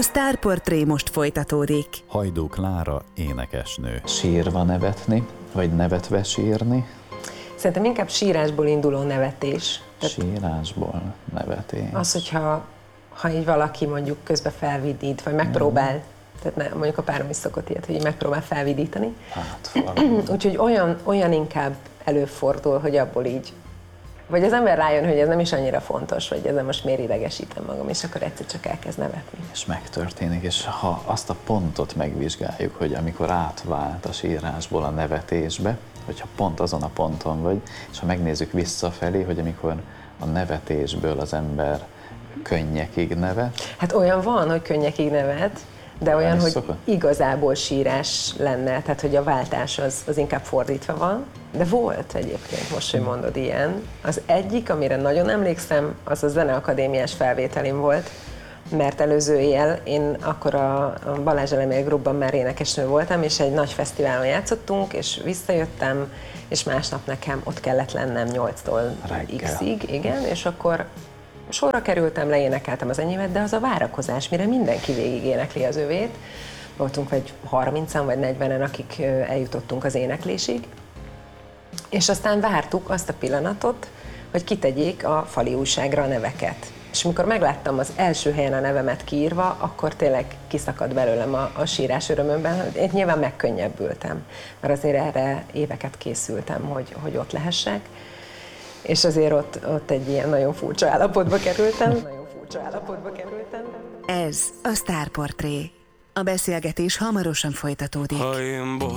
Sztárportré most folytatódik. Hajdú Klára énekesnő. Sírva nevetni, vagy nevetve sírni? Szerintem inkább sírásból induló nevetés. Sírásból nevetés. Az, hogyha így valaki mondjuk közben felvidít, vagy megpróbál, tehát mondjuk a párom is szokott ilyet, hogy így megpróbál felvidítani. Hát, Úgyhogy olyan inkább előfordul, hogy abból így, vagy az ember rájön, hogy ez nem is annyira fontos, vagy ezzel most miért idegesítem magam, és akkor egyszer csak elkezd nevetni. és megtörténik, és ha azt a pontot megvizsgáljuk, hogy amikor átvált a sírásból a nevetésbe, hogyha pont azon a ponton vagy, és ha megnézzük visszafelé, hogy amikor a nevetésből az ember könnyekig nevet. Hát olyan van, hogy könnyekig nevet, de olyan, hogy igazából sírás lenne, tehát hogy a váltás az inkább fordítva van. De volt egyébként, most, hogy mondod ilyen. Az egyik, amire nagyon emlékszem, az a Zeneakadémiás felvételim volt, mert előző éjjel én akkor a Balázs Elemér Groupban már énekesnő voltam, és egy nagy fesztiválon játszottunk, és visszajöttem, és másnap nekem ott kellett lennem 8-tól X-ig, igen, és akkor sorra kerültem, leénekeltem az enyémet, de az a várakozás, mire mindenki végig énekli az övét. Voltunk vagy 30-an vagy 40-en, akik eljutottunk az éneklésig, és aztán vártuk azt a pillanatot, hogy kitegyék a fali újságra a neveket. És amikor megláttam az első helyen a nevemet kiírva, akkor tényleg kiszakadt belőlem a sírás örömömben. Én nyilván megkönnyebbültem, mert azért erre éveket készültem, hogy ott lehessek. És azért ott egy ilyen nagyon furcsa állapotba kerültem. Ez a Sztárportré. A beszélgetés hamarosan folytatódik. Ha én